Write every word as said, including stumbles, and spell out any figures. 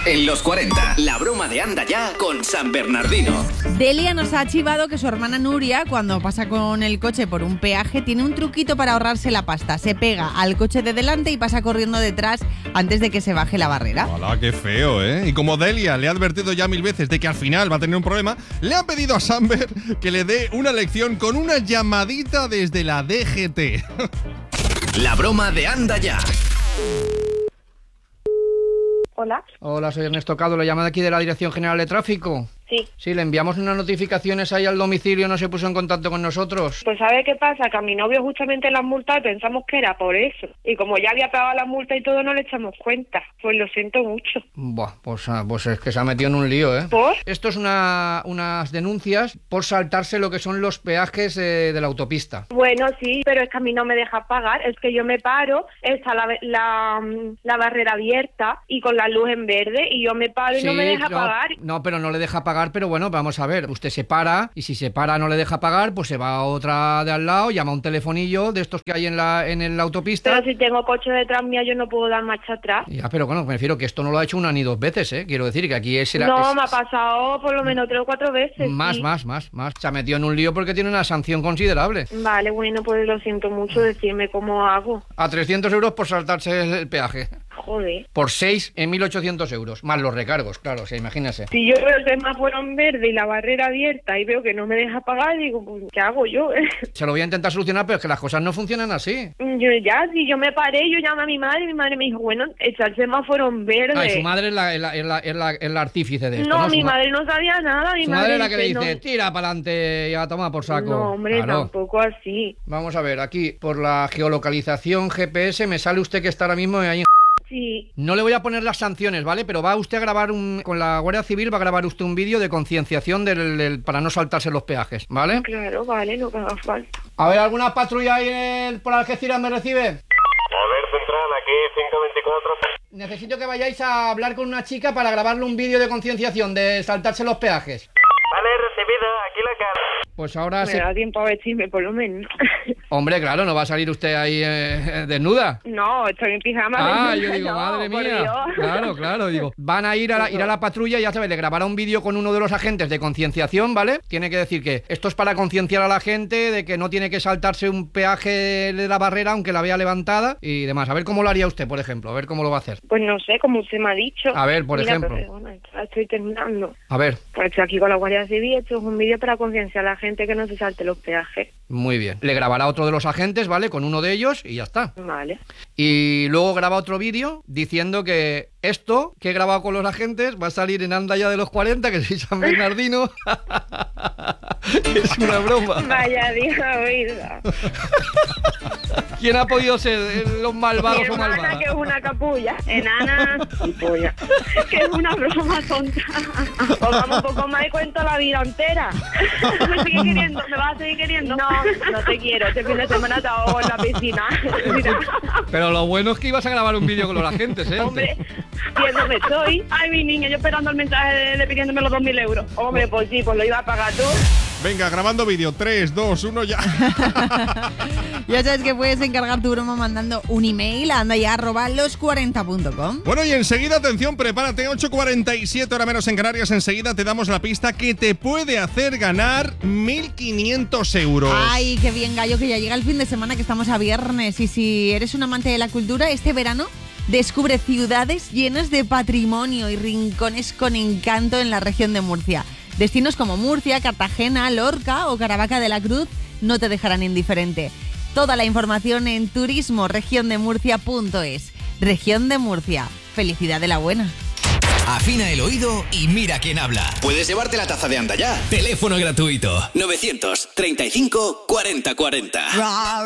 En los cuarenta, la broma de Anda Ya con San Bernardino. Delia nos ha chivado que su hermana Nuria, cuando pasa con el coche por un peaje, tiene un truquito para ahorrarse la pasta. Se pega al coche de delante y pasa corriendo detrás antes de que se baje la barrera. Hola, qué feo, ¿eh? Y como Delia le ha advertido ya mil veces de que al final va a tener un problema, le ha pedido a Samber que le dé una lección con una llamadita desde la D G T. La broma de Anda Ya. Hola. Hola, soy Ernesto Cado, le llamo de aquí de la Dirección General de Tráfico. Sí. Sí, le enviamos unas notificaciones ahí al domicilio, no se puso en contacto con nosotros. Pues ¿sabe qué pasa? Que a mi novio justamente la multa y pensamos que era por eso. Y como ya había pagado la multa y todo, no le echamos cuenta. Pues lo siento mucho. Buah, pues, pues es que se ha metido en un lío, ¿eh? ¿Por? Esto es una, unas denuncias por saltarse lo que son los peajes eh, de la autopista. Bueno, sí, pero es que a mí no me deja pagar. Es que yo me paro, está la, la, la barrera abierta y con la luz en verde y yo me paro y Sí, no me deja no, pagar. No, pero no le deja pagar, pero bueno, vamos a ver. Usted se para y si se para no le deja pagar, pues se va a otra de al lado, llama a un telefonillo de estos que hay en la, en la autopista. Pero si tengo coche detrás mía, yo no puedo dar marcha atrás. Ya, pero bueno, me refiero que esto no lo ha hecho una ni dos veces, ¿eh? Quiero decir que aquí es... La, no, es, me ha pasado por lo menos tres o cuatro veces. Más, sí. más, más, más. Se ha metido en un lío porque tiene una sanción considerable. Vale, bueno, pues lo siento mucho, decirme cómo hago. A trescientos euros por saltarse el peaje. Joder. Por seis en mil ochocientos euros, más los recargos, claro, o sea, imagínese. Si yo veo el semáforo en verde y la barrera abierta y veo que no me deja pagar, digo, pues, ¿qué hago yo? Se lo voy a intentar solucionar, pero es que las cosas no funcionan así. Yo ya, si yo me paré, yo llamé a mi madre y mi madre me dijo, bueno, echa el semáforo en verde. Ah, y su madre es la, es la, es la, es la, es la artífice de esto, No, ¿no? mi Su madre no sabía nada. Mi Su madre es la que le no. dice, tira para adelante y a tomar por saco. No, hombre, Claro. tampoco así. Vamos a ver, aquí, por la geolocalización G P S, me sale usted que está ahora mismo ahí en... Sí. No le voy a poner las sanciones, ¿vale? Pero va usted a grabar un... Con la Guardia Civil va a grabar usted un vídeo de concienciación del, del... para no saltarse los peajes, ¿vale? Claro, vale, no que haga falta. A ver, ¿alguna patrulla ahí en el... por Algeciras me recibe? A ver, Central, aquí cinco veinticuatro. Necesito que vayáis a hablar con una chica para grabarle un vídeo de concienciación de saltarse los peajes. Vale, recibido, aquí la cara. Pues ahora Me sí. da tiempo a vestirme, por lo menos. Hombre, claro, no va a salir usted ahí eh, desnuda. No, estoy en pijama. Ah, yo digo, no, madre por mía. Dios. Claro, claro, digo. Van a ir a la, ir a la patrulla y ya sabes, le grabará un vídeo con uno de los agentes de concienciación, ¿vale? Tiene que decir que esto es para concienciar a la gente de que no tiene que saltarse un peaje de la barrera aunque la vea levantada y demás. A ver cómo lo haría usted, por ejemplo, a ver cómo lo va a hacer. Pues no sé, como usted me ha dicho. A ver, por Mira, ejemplo. pero, bueno, estoy terminando. A ver, Pues estoy aquí con la Guardia Civil, esto es un vídeo para concienciar a la gente que no se salte los peajes. muy bien. Le grabará otro de los agentes, ¿vale? Con uno de ellos y ya está. Vale. Y luego graba otro vídeo diciendo que esto que he grabado con los agentes va a salir en Anda Ya de los cuarenta, que soy San Bernardino. Es una broma. Vaya Dios, oída. ¿Quién ha podido ser los malvados Mi o hermana, malvadas? que es una capulla, enana y polla. Que es una broma tonta. Pues vamos un poco más y cuento la vida entera. ¿Me sigue queriendo? ¿Me vas a seguir queriendo? No, no te quiero. Este fin de semana te ahogo en la piscina. Mira. Pero lo bueno es que ibas a grabar un vídeo con los agentes, ¿eh? Hombre, viéndome estoy. Ay, mi niña, yo esperando el mensaje de, de pidiéndome los dos mil euros. Hombre, pues sí, pues lo iba a pagar tú. Venga, grabando vídeo. tres, dos, uno, ya. Ya sabes que puedes encargar tu broma mandando un email a andaya arroba los cuarenta punto com. Bueno, y enseguida, atención, prepárate, ocho cuarenta y siete, hora menos en Canarias. Enseguida te damos la pista que te puede hacer ganar mil quinientos euros. Ay, qué bien, Gallo, que ya llega el fin de semana, que estamos a viernes. Y si eres un amante de la cultura, este verano descubre ciudades llenas de patrimonio y rincones con encanto en la región de Murcia. Destinos como Murcia, Cartagena, Lorca o Caravaca de la Cruz no te dejarán indiferente. Toda la información en turismo región de murcia punto es. Región de Murcia. Felicidad de la buena. Afina el oído y mira quién habla. Puedes llevarte la taza de Anda Ya. Teléfono gratuito. novecientos treinta y cinco cuarenta cuarenta.